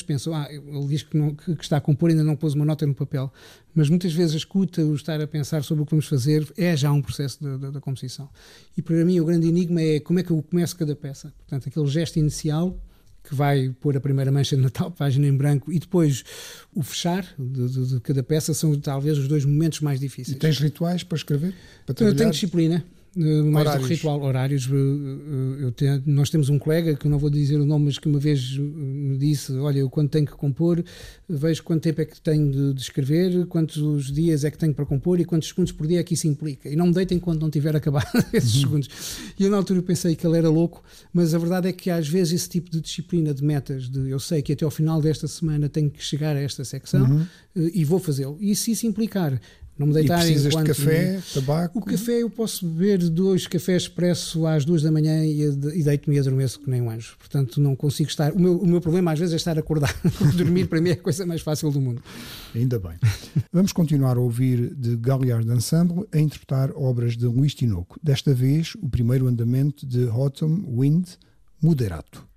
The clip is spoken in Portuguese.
pensam, ele diz que está a compor, ainda não pôs uma nota no papel, mas muitas vezes a escuta, o estar a pensar sobre o que vamos fazer, é já um processo da composição. E para mim o grande enigma é como é que eu começo cada peça. Portanto, aquele gesto inicial que vai pôr a primeira mancha de Natal, página em branco, e depois o fechar de cada peça são talvez os 2 momentos mais difíceis. E tens rituais para escrever? Para Eu tenho disciplina. Mais horários. do que ritual, horários. Nós temos um colega, que eu não vou dizer o nome, mas que uma vez me disse, olha, eu quando tenho que compor, vejo quanto tempo é que tenho de escrever, quantos dias é que tenho para compor e quantos segundos por dia é que isso implica. E não me deito enquanto não tiver acabado esses segundos. E eu na altura pensei que ele era louco, mas a verdade é que às vezes esse tipo de disciplina de metas, eu sei que até ao final desta semana tenho que chegar a esta secção e vou fazê-lo. E se isso implicar não me deitar. E precisas de café, tabaco? O café, eu posso beber 2 cafés expresso às 2 da manhã e deito-me e adormeço que nem um anjo. Portanto, não consigo estar. O meu problema às vezes é estar acordado. Dormir para mim é a coisa mais fácil do mundo. Ainda bem. Vamos continuar a ouvir de Gaillard Ensemble a interpretar obras de Luís Tinoco. Desta vez, o primeiro andamento de Autumn Wind Moderato.